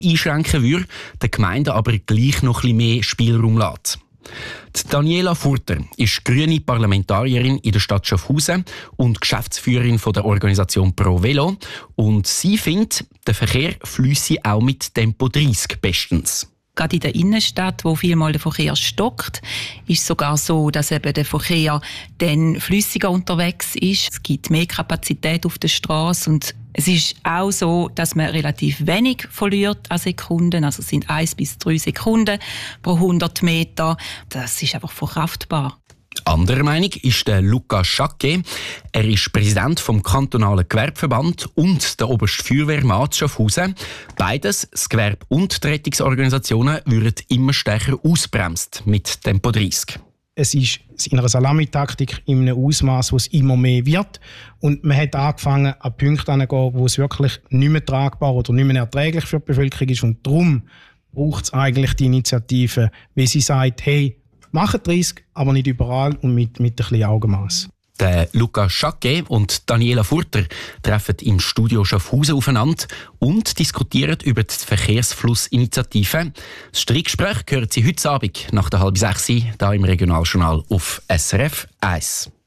einschränken würde, den Gemeinden aber gleich noch ein bisschen mehr Spielraum lässt. Die Daniela Furter ist grüne Parlamentarierin in der Stadt Schaffhausen und Geschäftsführerin von der Organisation Pro Velo. Und sie findet, der Verkehr flüsse auch mit Tempo 30 bestens. Gerade in der Innenstadt, wo vielmal der Verkehr stockt, ist es sogar so, dass eben der Verkehr dann flüssiger unterwegs ist. Es gibt mehr Kapazität auf der Straße und es ist auch so, dass man relativ wenig verliert an Sekunden. Also es sind 1 bis 3 Sekunden pro 100 Meter. Das ist einfach verkraftbar. Anderer Meinung ist der Luca Jacquet. Er ist Präsident vom kantonalen Gewerbeverband und der oberste Feuerwehrmann Schaffhausen. Beides, das Gewerbe und die Rettungsorganisationen, würden immer stärker ausbremst mit Tempo 30. Es ist in einer Salamitaktik in einem Ausmaß, wo es immer mehr wird. Und man hat angefangen, an Punkte anzugehen, wo es wirklich nicht mehr tragbar oder nicht mehr erträglich für die Bevölkerung ist. Und darum braucht es eigentlich die Initiative, wie sie sagt, hey, machen 30, aber nicht überall und mit ein bisschen Augenmaß. Der Luca Jacquet und Daniela Furter treffen im Studio Schaffhausen aufeinander und diskutieren über die Verkehrsflussinitiative. Das Streitgespräch hören Sie heute Abend nach der 5:30 hier im Regionaljournal auf SRF 1.